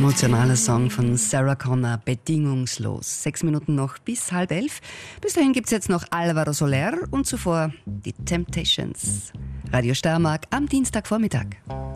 emotionaler Song von Sarah Connor, bedingungslos. 6 Minuten noch bis 10:30. Bis dahin gibt es jetzt noch Alvaro Soler und zuvor die Temptations. Radio Steiermark am Dienstagvormittag.